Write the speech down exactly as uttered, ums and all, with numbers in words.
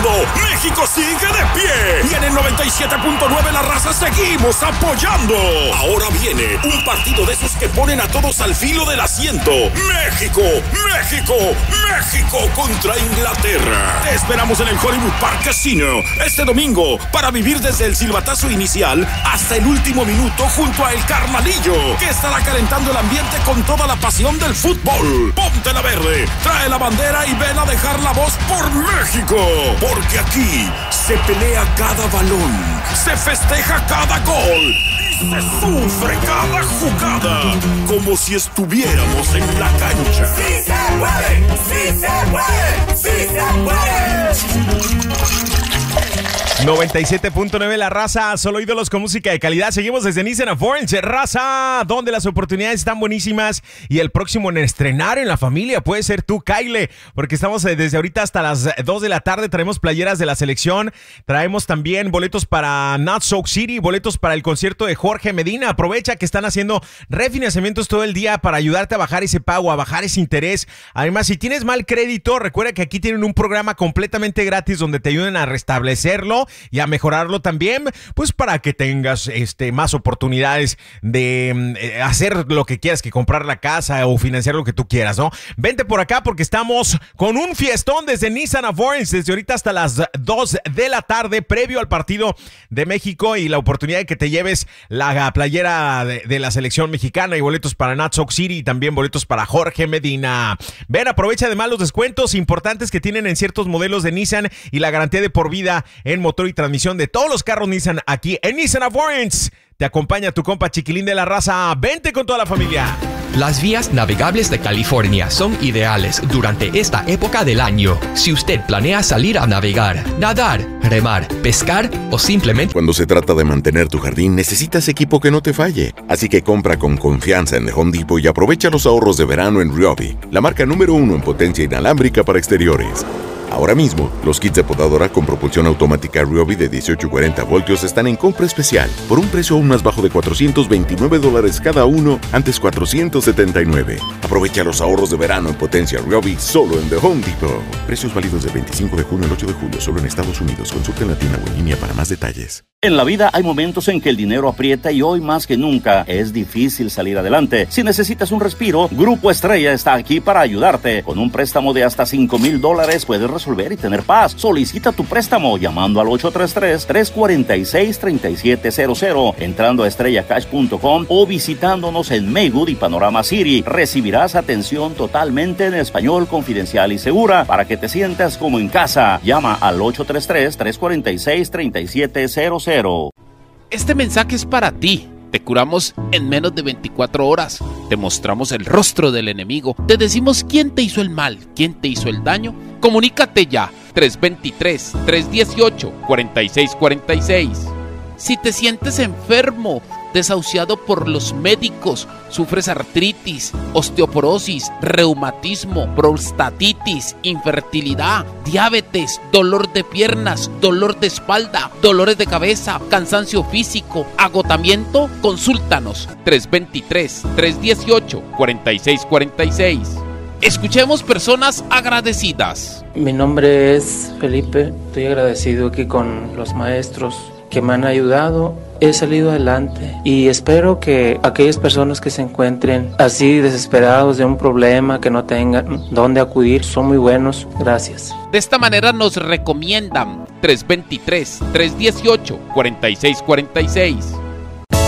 mundo, México sigue de pie. Y en el noventa y siete punto nueve La Raza seguimos apoyando. Ahora viene un partido de esos que ponen a todos al filo del asiento. México, México, México contra Inglaterra. Te esperamos en el Hollywood Park Casino este domingo para vivir desde el silbatazo inicial hasta el último minuto junto a El Carnalillo, que estará calentando el ambiente con toda la pasión del fútbol. Ponte la verde, trae la bandera y ven a dejar la voz por México, porque aquí se pelea cada balón, se festeja cada gol y se sufre cada jugada, como si estuviéramos en la cancha. ¡Sí se puede! ¡Sí se puede! ¡Sí se puede! noventa y siete punto nueve La Raza, solo ídolos con música de calidad. Seguimos desde Nissan of Orange, Raza, donde las oportunidades están buenísimas y el próximo en estrenar en la familia puede ser tú, Kyle, porque estamos desde ahorita hasta las dos de la tarde. Traemos playeras de la selección, traemos también boletos para Not Soak City, boletos para el concierto de Jorge Medina. Aprovecha que están haciendo refinanciamientos todo el día para ayudarte a bajar ese pago, a bajar ese interés. Además, si tienes mal crédito, recuerda que aquí tienen un programa completamente gratis donde te ayudan a restablecerlo y a mejorarlo también, pues para que tengas este, más oportunidades de eh, hacer lo que quieras, que comprar la casa o financiar lo que tú quieras, ¿no? Vente por acá porque estamos con un fiestón desde Nissan of Orange, desde ahorita hasta las dos de la tarde, previo al partido de México, y la oportunidad de que te lleves la playera de, de la selección mexicana y boletos para Not Soak City y también boletos para Jorge Medina. Ven, aprovecha además los descuentos importantes que tienen en ciertos modelos de Nissan y la garantía de por vida en motor y transmisión de todos los carros Nissan aquí en Nissan of Orange. Te acompaña tu compa Chiquilín de la Raza. Vente con toda la familia. Las vías navegables de California son ideales durante esta época del año. Si usted planea salir a navegar, nadar, remar, pescar o simplemente... Cuando se trata de mantener tu jardín, necesitas equipo que no te falle. Así que compra con confianza en The Home Depot y aprovecha los ahorros de verano en Ryobi, la marca número uno en potencia inalámbrica para exteriores. Ahora mismo, los kits de podadora con propulsión automática Ryobi de dieciocho y cuarenta voltios están en compra especial por un precio aún más bajo de cuatrocientos veintinueve dólares cada uno, antes cuatrocientos setenta y nueve. Aprovecha los ahorros de verano en potencia Ryobi solo en The Home Depot. Precios válidos del veinticinco de junio al ocho de julio solo en Estados Unidos. Consulta en la tienda o en línea para más detalles. En la vida hay momentos en que el dinero aprieta y hoy más que nunca es difícil salir adelante. Si necesitas un respiro, Grupo Estrella está aquí para ayudarte. Con un préstamo de hasta cinco mil dólares puedes resolver y tener paz. Solicita tu préstamo llamando al ocho tres tres, tres cuatro seis, tres siete cero cero, entrando a estrella cash punto com o visitándonos en Maywood y Panorama City. Recibirás atención totalmente en español, confidencial y segura para que te sientas como en casa. Llama al ocho tres tres, tres cuatro seis, tres siete cero cero. Este mensaje es para ti. Te curamos en menos de veinticuatro horas. Te mostramos el rostro del enemigo. Te decimos quién te hizo el mal, quién te hizo el daño. Comunícate ya. tres dos tres, tres uno ocho, cuatro seis cuatro seis. Si te sientes enfermo, desahuciado por los médicos, sufres artritis, osteoporosis, reumatismo, prostatitis, infertilidad, diabetes, dolor de piernas, dolor de espalda, dolores de cabeza, cansancio físico, agotamiento, consúltanos. tres dos tres, tres uno ocho, cuatro seis cuatro seis. Escuchemos personas agradecidas. Mi nombre es Felipe, estoy agradecido aquí con los maestros que me han ayudado. He salido adelante y espero que aquellas personas que se encuentren así desesperados de un problema, que no tengan dónde acudir, son muy buenos. Gracias. De esta manera nos recomiendan tres dos tres, tres uno ocho, cuatro seis cuatro seis.